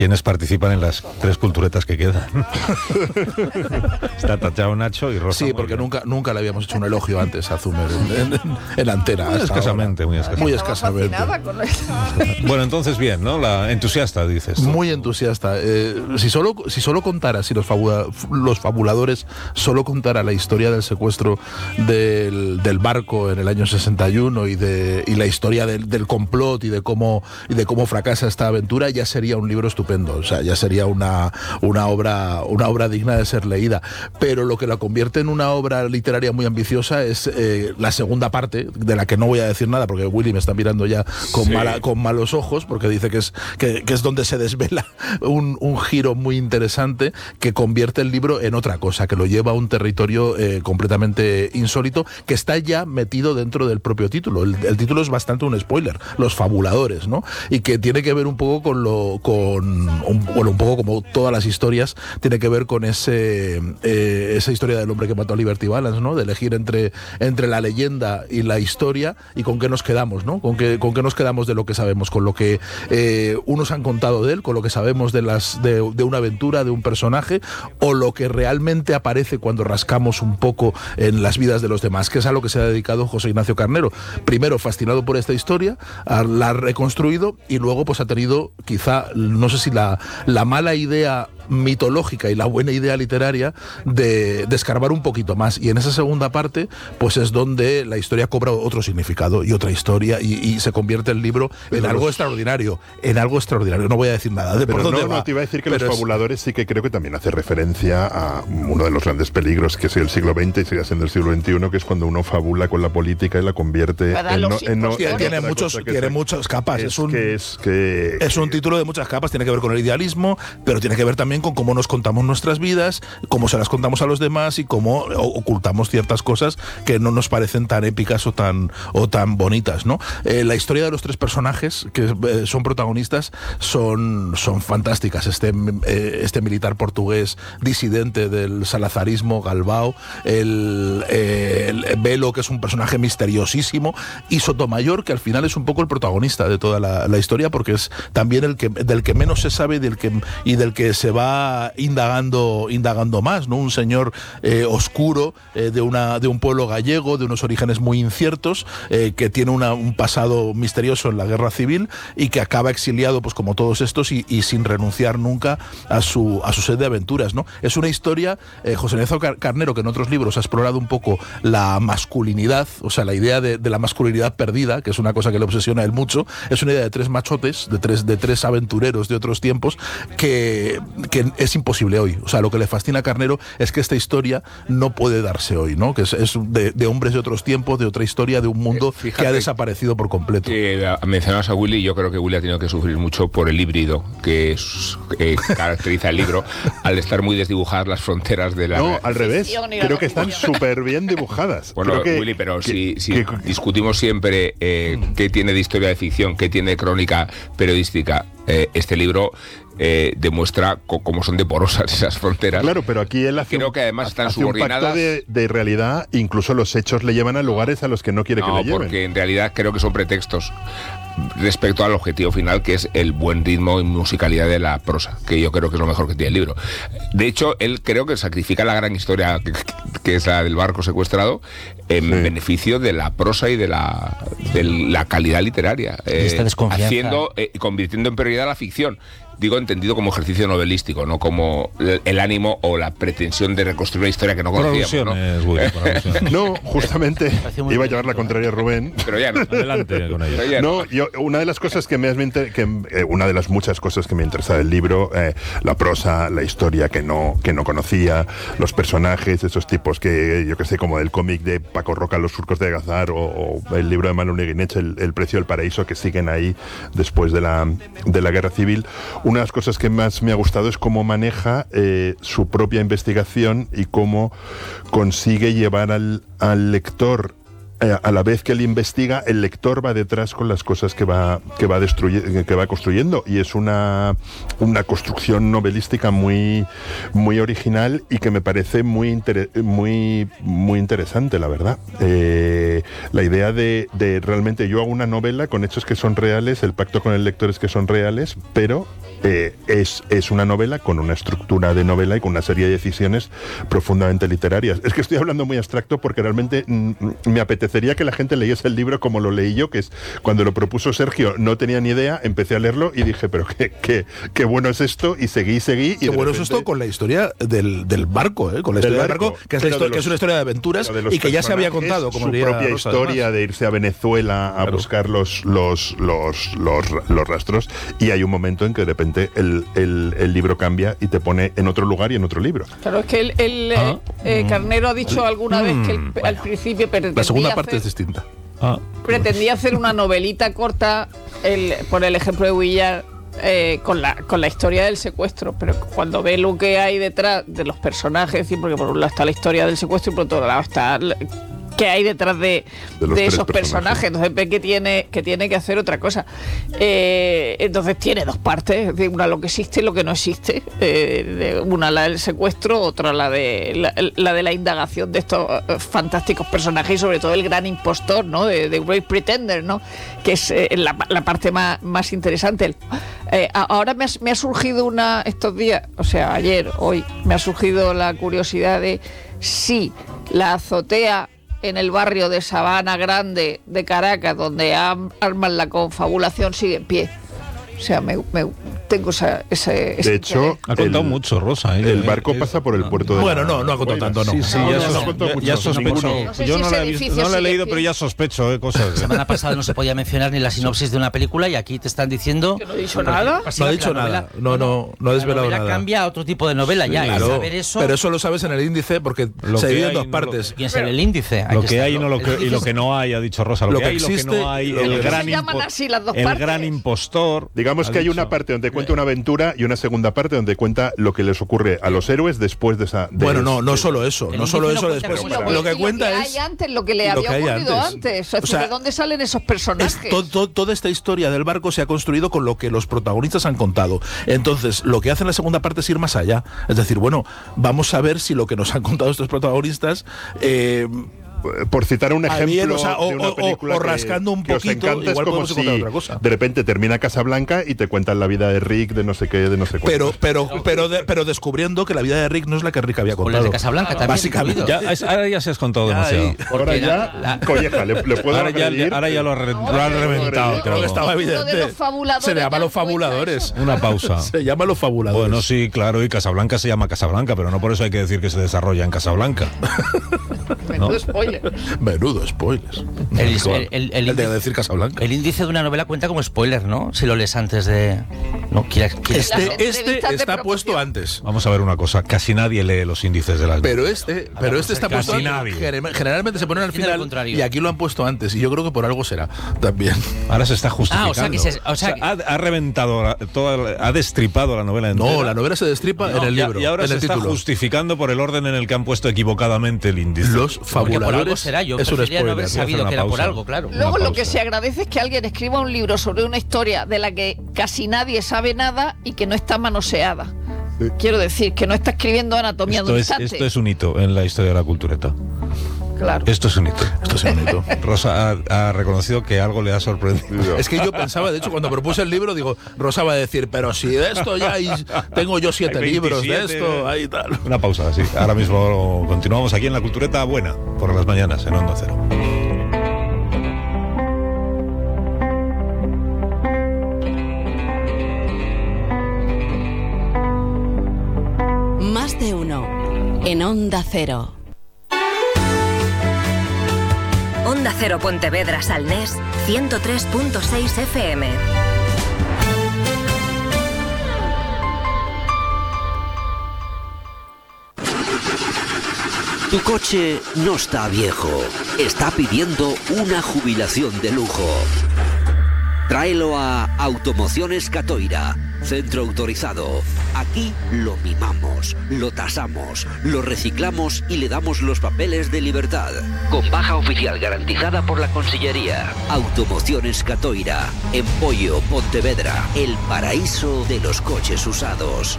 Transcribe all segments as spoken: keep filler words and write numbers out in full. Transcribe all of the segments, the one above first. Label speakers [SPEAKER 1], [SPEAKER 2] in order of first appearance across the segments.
[SPEAKER 1] ¿Quiénes participan en las tres culturetas que quedan? Está tachado Nacho y Rosa.
[SPEAKER 2] Sí, porque nunca, nunca le habíamos hecho un elogio antes a Zumer en, en, en antena.
[SPEAKER 1] Muy escasamente, muy escasamente.
[SPEAKER 2] Muy escasamente.
[SPEAKER 1] Bueno, entonces bien, ¿no? La entusiasta, dices tú.
[SPEAKER 2] Muy entusiasta. Eh, si solo si solo contara, si los, fabula, los fabuladores solo contara la historia del secuestro del, del barco en el año sesenta y uno y, de, y la historia del, del complot y de cómo y de cómo fracasa esta aventura, ya sería un libro estupendo. O sea, ya sería una, una, obra, una obra digna de ser leída. Pero lo que la convierte en una obra literaria muy ambiciosa es eh, la segunda parte, de la que no voy a decir nada, porque Willy me está mirando ya con, sí. mala, con malos ojos, porque dice que es, que, que es donde se desvela un, un giro muy interesante que convierte el libro en otra cosa, que lo lleva a un territorio eh, completamente insólito, que está ya metido dentro del propio título. El, el título es bastante un spoiler, Los Fabuladores, ¿no? Y que tiene que ver un poco con lo... con Un, bueno, un poco como todas las historias, tiene que ver con ese eh, esa historia del hombre que mató a Liberty Balance, ¿no? De elegir entre, entre la leyenda y la historia, y con qué nos quedamos, ¿no? Con qué, con qué nos quedamos de lo que sabemos, con lo que eh, unos han contado de él, con lo que sabemos de, las, de, de una aventura, de un personaje, o lo que realmente aparece cuando rascamos un poco en las vidas de los demás, que es a lo que se ha dedicado José Ignacio Carnero. Primero fascinado por esta historia, la ha reconstruido, y luego pues ha tenido quizá, no sé si La, la mala idea mitológica y la buena idea literaria de, de escarbar un poquito más, y en esa segunda parte pues es donde la historia cobra otro significado y otra historia, y, y se convierte el libro pero en algo los... extraordinario en algo extraordinario, no voy a decir nada de
[SPEAKER 3] pero
[SPEAKER 2] por dónde
[SPEAKER 3] no,
[SPEAKER 2] va.
[SPEAKER 3] No, te iba a decir que
[SPEAKER 2] pero
[SPEAKER 3] Los
[SPEAKER 2] es...
[SPEAKER 3] Fabuladores sí que creo que también hace referencia a uno de los grandes peligros que es el siglo veinte y sigue siendo el siglo veintiuno, que es cuando uno fabula con la política y la convierte en no, en no,
[SPEAKER 2] tiene, tiene muchos tiene es, muchas capas, es, es un
[SPEAKER 3] que es, que,
[SPEAKER 2] es un título de muchas capas, tiene que ver con el idealismo, pero tiene que ver también con cómo nos contamos nuestras vidas, cómo se las contamos a los demás y cómo ocultamos ciertas cosas que no nos parecen tan épicas o tan, o tan bonitas, ¿no? Eh, la historia de los tres personajes que eh, son protagonistas son, son fantásticas. Este, eh, este militar portugués disidente del salazarismo, Galbao, el, eh, el Belo, que es un personaje misteriosísimo, y Sotomayor, que al final es un poco el protagonista de toda la, la historia, porque es también el que, del que menos se sabe del que, y del que se va indagando, indagando más, ¿no? Un señor eh, oscuro eh, de, una, de un pueblo gallego, de unos orígenes muy inciertos, eh, que tiene una, un pasado misterioso en la guerra civil y que acaba exiliado, pues como todos estos, y, y sin renunciar nunca a su, a su sed de aventuras, ¿no? Es una historia, eh, José Ignacio Carnero, que en otros libros ha explorado un poco la masculinidad, o sea, la idea de, de la masculinidad perdida, que es una cosa que le obsesiona a él mucho. Es una idea de tres machotes, de tres, de tres aventureros de otros tiempos, que, que es imposible hoy. O sea, lo que le fascina a Carnero es que esta historia no puede darse hoy, ¿no? Que es, es de, de hombres de otros tiempos, de otra historia, de un mundo Fíjate que ha desaparecido por completo.
[SPEAKER 4] Que mencionabas a Willy, yo creo que Willy ha tenido que sufrir mucho por el híbrido que es, eh, caracteriza el libro, al estar muy desdibujadas las fronteras de la...
[SPEAKER 3] No, al revés, creo que están súper bien dibujadas.
[SPEAKER 4] Bueno,
[SPEAKER 3] creo que,
[SPEAKER 4] Willy, pero
[SPEAKER 3] que,
[SPEAKER 4] si, si
[SPEAKER 3] que,
[SPEAKER 4] discutimos siempre eh, qué tiene de historia de ficción, qué tiene de crónica periodística, eh, este libro... Eh, demuestra cómo son de porosas esas fronteras.
[SPEAKER 3] Claro, pero aquí él hace
[SPEAKER 4] creo
[SPEAKER 3] un,
[SPEAKER 4] que además están
[SPEAKER 3] hace
[SPEAKER 4] subordinadas
[SPEAKER 3] un pacto de, de realidad, incluso los hechos le llevan a lugares a los que no quiere
[SPEAKER 4] no,
[SPEAKER 3] que le lleven.
[SPEAKER 4] Porque en realidad creo que son pretextos respecto al objetivo final, que es el buen ritmo y musicalidad de la prosa, que yo creo que es lo mejor que tiene el libro. De hecho, él creo que sacrifica la gran historia que, que es la del barco secuestrado en sí. beneficio de la prosa y de la, de la calidad literaria, eh, haciendo y eh, convirtiendo en prioridad la ficción. Digo, entendido como ejercicio novelístico, no como el ánimo o la pretensión de reconstruir una historia que no conocíamos, ¿no?
[SPEAKER 3] Woody, no, justamente iba a llevar la contraria a Rubén.
[SPEAKER 4] Pero ya no.
[SPEAKER 1] Adelante con ella.
[SPEAKER 4] Ya
[SPEAKER 3] no,
[SPEAKER 4] no.
[SPEAKER 3] Yo, una de las cosas que me has que eh, una de las muchas cosas que me interesa del libro, eh, la prosa, la historia que no que no conocía, los personajes, esos tipos que yo que sé, como el cómic de Paco Roca, Los surcos de Agazar, o, o el libro de Manu Neguinech, el, el precio del paraíso, que siguen ahí después de la de la guerra civil. Una de las cosas que más me ha gustado es cómo maneja eh, su propia investigación y cómo consigue llevar al, al lector, eh, a la vez que él investiga, el lector va detrás con las cosas que va que va destruye, que va construyendo, y es una una construcción novelística muy muy original y que me parece muy inter, muy muy interesante, la verdad. Eh, la idea de, de realmente yo hago una novela con hechos que son reales, el pacto con el lector es que son reales, pero eh, es, es una novela con una estructura de novela y con una serie de decisiones profundamente literarias. Es que estoy hablando muy abstracto porque realmente mm, me apetecería que la gente leyese el libro como lo leí yo, que es cuando lo propuso Sergio, no tenía ni idea, empecé a leerlo y dije, pero qué, qué, qué bueno es esto, y seguí, seguí. Y
[SPEAKER 2] qué bueno
[SPEAKER 3] repente,
[SPEAKER 2] es esto con la historia del, del barco, ¿eh? Con la historia del barco, del barco que, es la historia, los, que es una historia de aventuras y que ya se había contado, como
[SPEAKER 3] su propia
[SPEAKER 2] Rosa,
[SPEAKER 3] historia además. De irse a Venezuela a claro. buscar los, los, los, los, los rastros, y hay un momento en que de repente el, el, el libro cambia y te pone en otro lugar y en otro libro.
[SPEAKER 5] Claro, es que el, el ¿Ah? eh, Carnero ha dicho alguna mm, vez que el, bueno, al principio pretendía
[SPEAKER 2] la segunda parte
[SPEAKER 5] hacer,
[SPEAKER 2] es distinta.
[SPEAKER 5] Ah. Pretendía hacer una novelita corta, el, por el ejemplo de Vuillard, eh, con, la, con la historia del secuestro, pero cuando ve lo que hay detrás de los personajes, ¿sí? Porque por un lado está la historia del secuestro y por otro lado está que hay detrás de, de, de esos personajes. personajes, entonces ve que tiene, que tiene que hacer otra cosa. Eh, entonces tiene dos partes, una lo que existe y lo que no existe, eh, una la del secuestro, otra la de la, la de la indagación de estos fantásticos personajes y sobre todo el gran impostor, ¿no? De, de Great Pretender, ¿no? Que es eh, la, la parte más, más interesante. Eh, ahora me ha, me ha surgido una, estos días, o sea, ayer, hoy, me ha surgido la curiosidad de si la azotea en el barrio de Sabana Grande de Caracas, donde arman la confabulación, sigue en pie. O sea, me, me tengo esa, ese...
[SPEAKER 3] De hecho,
[SPEAKER 1] ha contado
[SPEAKER 3] el,
[SPEAKER 1] mucho, Rosa. ¿eh?
[SPEAKER 3] El barco pasa por el puerto de...
[SPEAKER 2] Bueno, no, no ha contado tanto, no.
[SPEAKER 1] Sí, sí,
[SPEAKER 2] no,
[SPEAKER 1] ya,
[SPEAKER 2] no,
[SPEAKER 1] sos,
[SPEAKER 2] no,
[SPEAKER 1] ya, ya sospecho. No sé
[SPEAKER 5] Yo
[SPEAKER 1] si
[SPEAKER 5] no,
[SPEAKER 1] la he, visto, no la he leído, pero ya sospecho eh, cosas.
[SPEAKER 6] La semana pasada no se podía mencionar ni la sinopsis de una película y aquí te están diciendo...
[SPEAKER 5] ¿Que no he dicho nada?
[SPEAKER 2] No ha dicho nada. No, no, no ha desvelado nada.
[SPEAKER 6] La novela cambia a otro tipo de novela sí, ya.
[SPEAKER 2] Claro,
[SPEAKER 6] saber eso,
[SPEAKER 2] pero eso lo sabes en el índice porque se divide en dos partes.
[SPEAKER 6] ¿Quién es el índice?
[SPEAKER 1] Lo que hay y lo que no hay, ha dicho Rosa. Lo que hay y lo que no hay. El gran impostor.
[SPEAKER 3] Digamos que hay una parte donde cuenta una aventura y una segunda parte donde cuenta lo que les ocurre a los héroes después de esa... De
[SPEAKER 2] bueno, no, no solo eso, no solo eso después.
[SPEAKER 5] Lo,
[SPEAKER 2] lo que cuenta
[SPEAKER 5] lo que
[SPEAKER 2] es...
[SPEAKER 5] hay antes, lo que le había ocurrido antes. antes. O sea, ¿de dónde salen esos personajes?
[SPEAKER 2] To, to, toda esta historia del barco se ha construido con lo que los protagonistas han contado. Entonces, lo que hace en la segunda parte es ir más allá. Es decir, bueno, vamos a ver si lo que nos han contado estos protagonistas... Eh,
[SPEAKER 3] por citar un ejemplo bien,
[SPEAKER 2] o, sea, o,
[SPEAKER 3] de una película
[SPEAKER 2] o, o rascando un
[SPEAKER 3] que,
[SPEAKER 2] poquito,
[SPEAKER 3] que os encanta, es como si otra cosa. De repente termina Casablanca y te cuentan la vida de Rick, de no sé qué, de no sé cuánto.
[SPEAKER 2] Pero, pero, pero, pero, de, pero descubriendo que la vida de Rick no es la que Rick había contado.
[SPEAKER 6] O la de Casablanca también.
[SPEAKER 2] Básicamente.
[SPEAKER 1] Ya, es, ahora ya se has contado ya, demasiado.
[SPEAKER 3] Ahora ya, la, la, colleja, le, le puedo
[SPEAKER 1] ahora, ya, ahora ya lo, re, lo han reventado.
[SPEAKER 2] Creo que estaba evidente. Se llama Los Fabuladores.
[SPEAKER 1] Una pausa.
[SPEAKER 2] Se llama Los Fabuladores.
[SPEAKER 1] Bueno, sí, claro, y Casablanca se llama Casablanca, pero no por eso hay que decir que se desarrolla en Casablanca.
[SPEAKER 5] Menudo spoiler.
[SPEAKER 2] Menudo spoilers.
[SPEAKER 6] El, el, el, el,
[SPEAKER 2] el de decir Casablanca.
[SPEAKER 6] El índice de una novela cuenta como spoiler, ¿no? Si lo lees antes de... No, quiera, quiera.
[SPEAKER 2] Este, este está puesto antes.
[SPEAKER 1] Vamos a ver una cosa. Casi nadie lee los índices de las...
[SPEAKER 2] Pero este, pero este está puesto antes.
[SPEAKER 1] Nadie.
[SPEAKER 2] Generalmente se ponen al final y aquí lo han puesto antes. Y yo creo que por algo será también.
[SPEAKER 1] Ahora se está justificando.
[SPEAKER 6] Ah, o sea que se, o sea,
[SPEAKER 1] o sea, ha, ha reventado, toda, ha destripado la novela entera.
[SPEAKER 2] No, la novela se destripa no, en el libro.
[SPEAKER 1] Y ahora
[SPEAKER 2] en
[SPEAKER 1] se
[SPEAKER 2] el
[SPEAKER 1] está
[SPEAKER 2] título.
[SPEAKER 1] justificando por el orden en el que han puesto equivocadamente el índice.
[SPEAKER 2] Los Fabuladores
[SPEAKER 6] será. Yo
[SPEAKER 2] es un spoiler.
[SPEAKER 6] No haber sabido que era por algo, claro.
[SPEAKER 5] Luego lo que se agradece es que alguien escriba un libro sobre una historia de la que casi nadie sabe nada y que no está manoseada. Sí. Quiero decir, que no está escribiendo anatomía
[SPEAKER 1] esto
[SPEAKER 5] de un
[SPEAKER 1] es,
[SPEAKER 5] instante.
[SPEAKER 1] Esto es un hito en la historia de la cultureta.
[SPEAKER 5] Claro.
[SPEAKER 1] Esto es un hito.
[SPEAKER 2] Esto es un hito.
[SPEAKER 1] Rosa ha, ha reconocido que algo le ha sorprendido.
[SPEAKER 2] Es que yo pensaba, de hecho, cuando propuse el libro, digo, Rosa va a decir, pero si de esto ya hay, tengo yo siete hay libros de esto, ahí tal.
[SPEAKER 1] Una pausa, sí. Ahora mismo continuamos aquí en la Cultureta Buena, por las mañanas, en Onda Cero.
[SPEAKER 7] Más de uno en Onda Cero.
[SPEAKER 8] Onda Cero Pontevedra Salnés, ciento tres punto seis F M.
[SPEAKER 9] Tu coche no está viejo, está pidiendo una jubilación de lujo. Tráelo a Automociones Catoira, centro autorizado. Aquí lo mimamos, lo tasamos, lo reciclamos y le damos los papeles de libertad. Con baja oficial garantizada por la Consellería. Automociones Catoira, en Pollo, Pontevedra, el paraíso de los coches usados.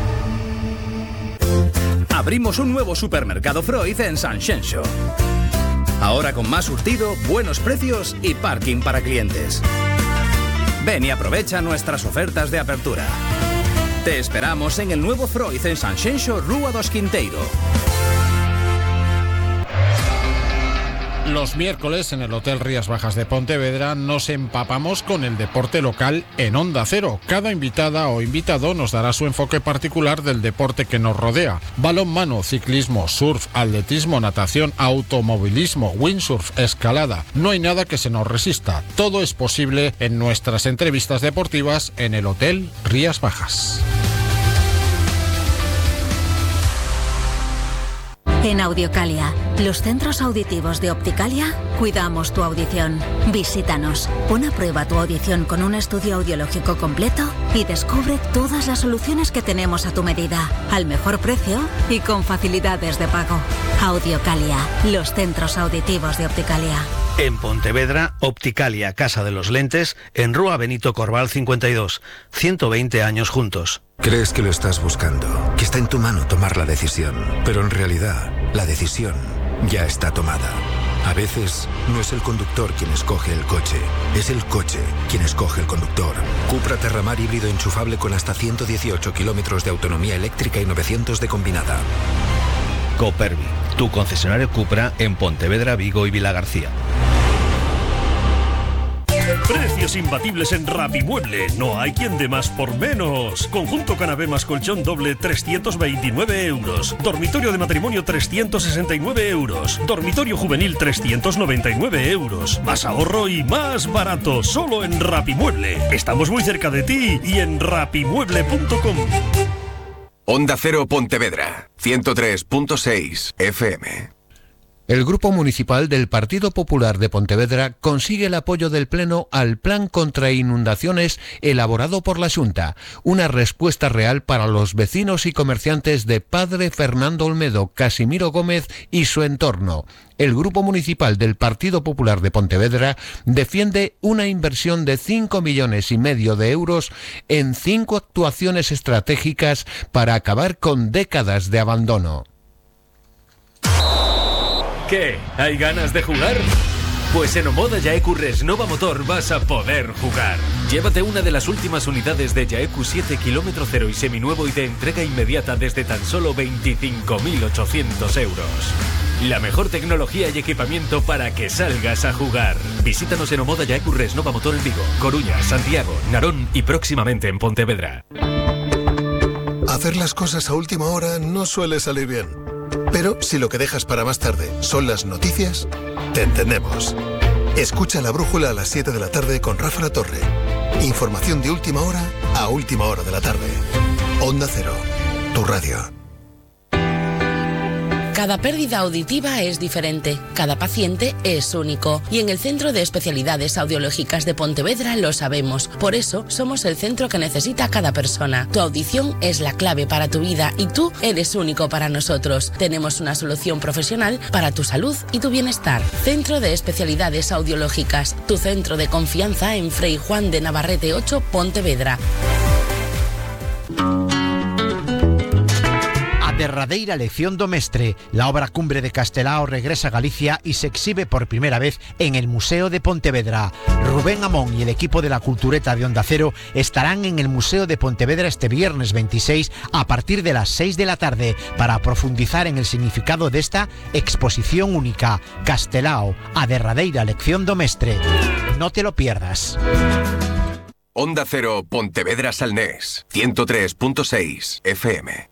[SPEAKER 10] Abrimos un nuevo supermercado Freud en Sanxenxo. Ahora con más surtido, buenos precios y parking para clientes. Ven y aprovecha nuestras ofertas de apertura. Te esperamos en el nuevo Freud en Sanxenxo, Rúa dos Quinteiro.
[SPEAKER 11] Los miércoles en el Hotel Rías Bajas de Pontevedra nos empapamos con el deporte local en Onda Cero. Cada invitada o invitado nos dará su enfoque particular del deporte que nos rodea. Balonmano, ciclismo, surf, atletismo, natación, automovilismo, windsurf, escalada. No hay nada que se nos resista. Todo es posible en nuestras entrevistas deportivas en el Hotel Rías Bajas.
[SPEAKER 12] En Audiocalia, los centros auditivos de Opticalia, cuidamos tu audición. Visítanos, pon a prueba tu audición con un estudio audiológico completo y descubre todas las soluciones que tenemos a tu medida, al mejor precio y con facilidades de pago. Audiocalia, los centros auditivos de Opticalia.
[SPEAKER 13] En Pontevedra, Opticalia, Casa de los Lentes, en Rúa Benito Corval cincuenta y dos. ciento veinte años juntos.
[SPEAKER 14] Crees que lo estás buscando, que está en tu mano tomar la decisión, pero en realidad, la decisión ya está tomada. A veces, no es el conductor quien escoge el coche, es el coche quien escoge el conductor. Cupra Terramar híbrido enchufable con hasta ciento dieciocho kilómetros de autonomía eléctrica y novecientos de combinada.
[SPEAKER 15] Copervi, tu concesionario Cupra en Pontevedra, Vigo y Vilagarcía.
[SPEAKER 16] Precios imbatibles en Rapimueble. No hay quien dé más por menos. Conjunto canapé más colchón doble, trescientos veintinueve euros. Dormitorio de matrimonio, trescientos sesenta y nueve euros. Dormitorio juvenil, trescientos noventa y nueve euros. Más ahorro y más barato. Solo en Rapimueble. Estamos muy cerca de ti y en rapimueble punto com.
[SPEAKER 17] Onda Cero Pontevedra, ciento tres punto seis F M.
[SPEAKER 18] El Grupo Municipal del Partido Popular de Pontevedra consigue el apoyo del Pleno al Plan contra Inundaciones elaborado por la Xunta, una respuesta real para los vecinos y comerciantes de Padre Fernando Olmedo, Casimiro Gómez y su entorno. El Grupo Municipal del Partido Popular de Pontevedra defiende una inversión de cinco millones y medio de euros en cinco actuaciones estratégicas para acabar con décadas de abandono.
[SPEAKER 19] ¿Qué? ¿Hay ganas de jugar? Pues en Omoda Yaeku Resnova Motor vas a poder jugar. Llévate una de las últimas unidades de Yaeku siete kilómetro cero y seminuevo y de entrega inmediata desde tan solo veinticinco mil ochocientos euros. La mejor tecnología y equipamiento para que salgas a jugar. Visítanos en Omoda Yaeku Resnova Motor en Vigo, Coruña, Santiago, Narón y próximamente en Pontevedra.
[SPEAKER 20] Hacer las cosas a última hora no suele salir bien. Pero si lo que dejas para más tarde son las noticias, te entendemos. Escucha La Brújula a las siete de la tarde con Rafa La Torre. Información de última hora a última hora de la tarde. Onda Cero, tu radio.
[SPEAKER 21] Cada pérdida auditiva es diferente, cada paciente es único y en el Centro de Especialidades Audiológicas de Pontevedra lo sabemos. Por eso somos el centro que necesita cada persona. Tu audición es la clave para tu vida y tú eres único para nosotros. Tenemos una solución profesional para tu salud y tu bienestar. Centro de Especialidades Audiológicas, tu centro de confianza en Frei Juan de Navarrete ocho, Pontevedra.
[SPEAKER 22] Derradeira lección do mestre, la obra cumbre de Castelao regresa a Galicia y se exhibe por primera vez en el Museo de Pontevedra. Rubén Amón y el equipo de la Cultureta de Onda Cero estarán en el Museo de Pontevedra este viernes veintiséis a partir de las seis de la tarde para profundizar en el significado de esta exposición única. Castelao, a derradeira lección do mestre. No te lo pierdas.
[SPEAKER 17] Onda Cero Pontevedra Salnés, ciento tres punto seis F M.